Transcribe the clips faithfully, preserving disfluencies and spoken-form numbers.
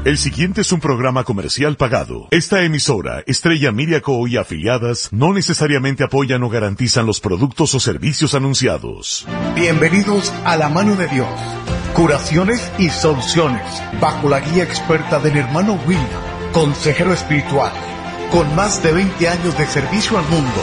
El siguiente es un programa comercial pagado. Esta emisora, Estrella Miriaco y afiliadas, no necesariamente apoyan o garantizan los productos o servicios anunciados. Bienvenidos a La Mano de Dios. Curaciones y soluciones, bajo la guía experta del hermano William, consejero espiritual, con más de veinte años de servicio al mundo.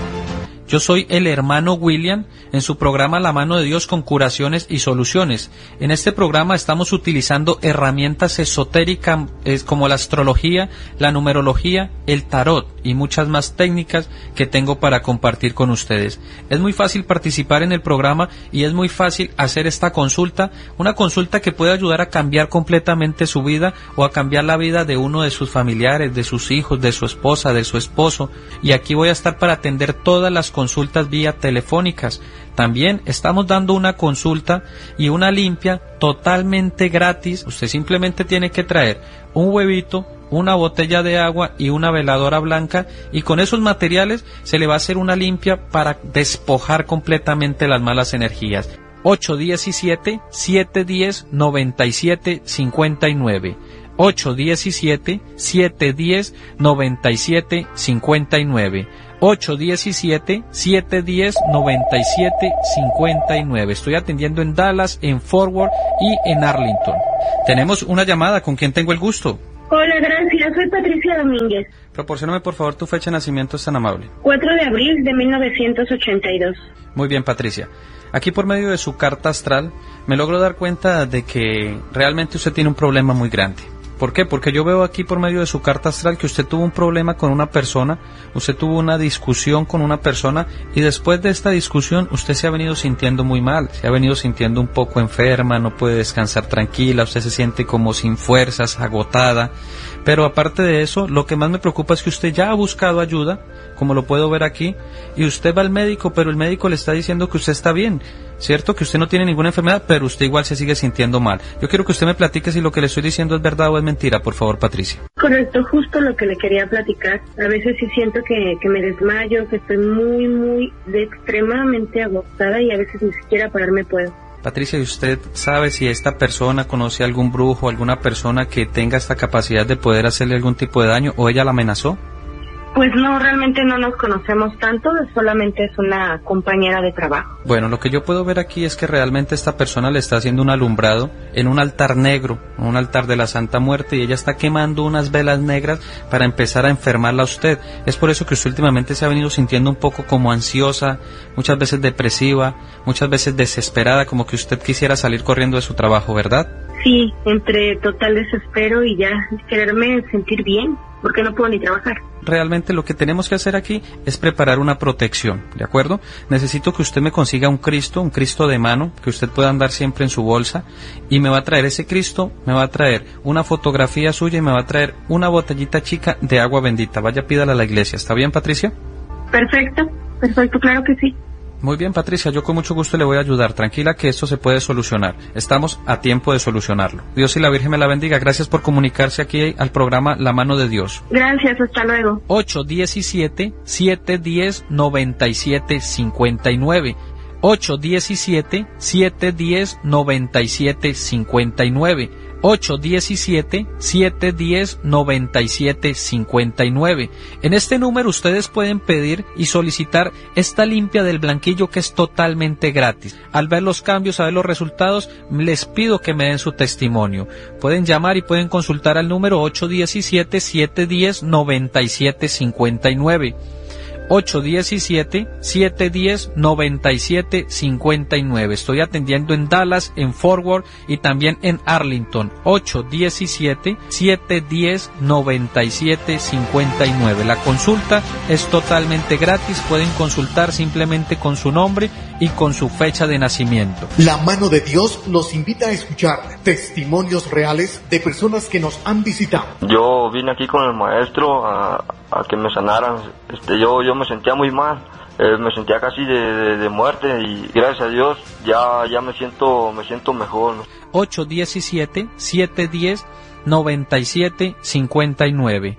Yo soy el hermano William, en su programa La Mano de Dios con curaciones y soluciones. En este programa estamos utilizando herramientas esotéricas eh, como la astrología, la numerología, el tarot y muchas más técnicas que tengo para compartir con ustedes. Es muy fácil participar en el programa y es muy fácil hacer esta consulta, una consulta que puede ayudar a cambiar completamente su vida o a cambiar la vida de uno de sus familiares, de sus hijos, de su esposa, de su esposo. Y aquí voy a estar para atender todas las consultas vía telefónicas. También estamos dando una consulta y una limpia totalmente gratis. Usted simplemente tiene que traer un huevito, una botella de agua y una veladora blanca, y con esos materiales se le va a hacer una limpia para despojar completamente las malas energías. ocho uno siete, siete uno cero, nueve siete cinco nueve ocho uno siete, siete uno cero, nueve siete cinco nueve ocho uno siete, siete uno cero, nueve siete cinco nueve. Estoy atendiendo en Dallas, en Fort Worth y en Arlington. Tenemos una llamada. ¿Con quién tengo el gusto? Hola, gracias. Soy Patricia Domínguez. Proporcióname por favor tu fecha de nacimiento, es tan amable. cuatro de abril de mil novecientos ochenta y dos. Muy bien, Patricia. Aquí por medio de su carta astral me logro dar cuenta de que realmente usted tiene un problema muy grande. ¿Por qué? Porque yo veo aquí por medio de su carta astral que usted tuvo un problema con una persona, usted tuvo una discusión con una persona y después de esta discusión usted se ha venido sintiendo muy mal, se ha venido sintiendo un poco enferma, no puede descansar tranquila, usted se siente como sin fuerzas, agotada. Pero aparte de eso, lo que más me preocupa es que usted ya ha buscado ayuda, como lo puedo ver aquí, y usted va al médico, pero el médico le está diciendo que usted está bien, ¿cierto? Que usted no tiene ninguna enfermedad, pero usted igual se sigue sintiendo mal. Yo quiero que usted me platique si lo que le estoy diciendo es verdad o es mentira, por favor, Patricia. Correcto, justo lo que le quería platicar. A veces sí siento que, que me desmayo, que estoy muy, muy, de extremadamente agotada y a veces ni siquiera pararme puedo. Patricia, ¿y usted sabe si esta persona conoce a algún brujo, alguna persona que tenga esta capacidad de poder hacerle algún tipo de daño, o ella la amenazó? Pues no, realmente no nos conocemos tanto, solamente es una compañera de trabajo. Bueno, lo que yo puedo ver aquí es que realmente esta persona le está haciendo un alumbrado en un altar negro, un altar de la Santa Muerte, y ella está quemando unas velas negras para empezar a enfermarla a usted. Es por eso que usted últimamente se ha venido sintiendo un poco como ansiosa, muchas veces depresiva, muchas veces desesperada, como que usted quisiera salir corriendo de su trabajo, ¿verdad? Sí, entre total desespero y ya quererme sentir bien, porque no puedo ni trabajar. Realmente lo que tenemos que hacer aquí es preparar una protección, ¿de acuerdo? Necesito que usted me consiga un Cristo, un Cristo de mano, que usted pueda andar siempre en su bolsa, y me va a traer ese Cristo, me va a traer una fotografía suya y me va a traer una botellita chica de agua bendita. Vaya, pídala a la iglesia. ¿Está bien, Patricia? Perfecto, perfecto, claro que sí. Muy bien, Patricia, yo con mucho gusto le voy a ayudar. Tranquila que esto se puede solucionar. Estamos a tiempo de solucionarlo. Dios y la Virgen me la bendiga. Gracias por comunicarse aquí al programa La Mano de Dios. Gracias, hasta luego. ocho uno siete, siete uno cero, nueve siete cinco nueve ocho uno siete, siete uno cero, nueve siete cinco nueve ocho uno siete, siete uno cero, nueve siete cinco nueve. En este número ustedes pueden pedir y solicitar esta limpia del blanquillo, que es totalmente gratis. Al ver los cambios, a ver los resultados, les pido que me den su testimonio. Pueden llamar y pueden consultar al número ocho uno siete, siete uno cero, nueve siete cinco nueve ocho uno siete, siete uno cero, nueve siete cinco nueve. Estoy atendiendo en Dallas, en Fort Worth y también en Arlington. ocho uno siete, siete uno cero, nueve siete cinco nueve. La consulta es totalmente gratis. Pueden consultar simplemente con su nombre y con su fecha de nacimiento. La Mano de Dios los invita a escuchar testimonios reales de personas que nos han visitado. Yo vine aquí con el maestro a, a que me sanaran. Este, yo, yo me sentía muy mal, eh, me sentía casi de, de, de muerte, y gracias a Dios ya, ya me siento, me siento mejor. ocho uno siete, siete uno cero, nueve siete cinco nueve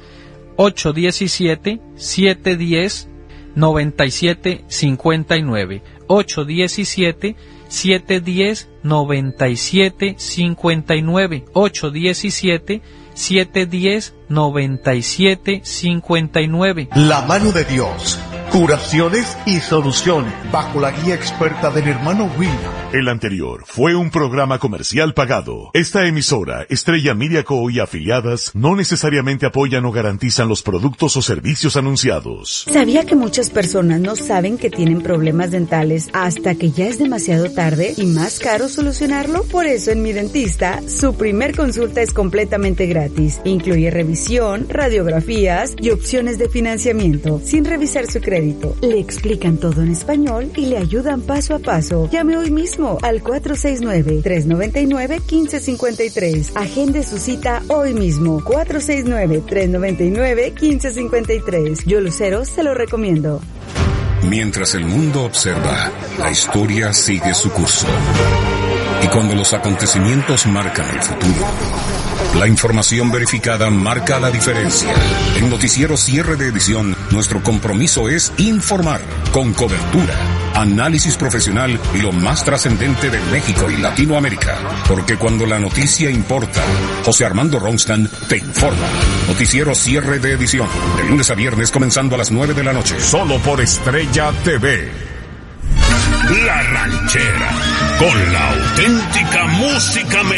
ocho uno siete, siete uno cero, nueve siete cinco nueve ocho uno siete, siete uno cero, nueve siete cinco nueve. ocho uno siete, siete uno cero, nueve siete cinco nueve. La mano de Dios. Curaciones y soluciones. Bajo la guía experta del hermano William. El anterior fue un programa comercial pagado. Esta emisora, Estrella Media Co. y afiliadas, no necesariamente apoyan o garantizan los productos o servicios anunciados. ¿Sabía que muchas personas no saben que tienen problemas dentales hasta que ya es demasiado tarde y más caro solucionarlo? Por eso en Mi Dentista, su primer consulta es completamente gratis. Incluye revisión, radiografías y opciones de financiamiento, sin revisar su crédito. Le explican todo en español y le ayudan paso a paso. Llame hoy mismo al cuatro seis nueve, tres nueve nueve, uno cinco cinco tres. Agende su cita hoy mismo. cuatro seis nueve, tres nueve nueve, uno cinco cinco tres. Yo Lucero se lo recomiendo. Mientras el mundo observa, la historia sigue su curso. Y cuando los acontecimientos marcan el futuro, la información verificada marca la diferencia. En Noticiero Cierre de Edición, nuestro compromiso es informar con cobertura, análisis profesional y lo más trascendente de México y Latinoamérica. Porque cuando la noticia importa, José Armando Ronstan te informa. Noticiero Cierre de Edición, de lunes a viernes comenzando a las nueve de la noche. Solo por Estrella T V. La Ranchera, con la auténtica música mexicana.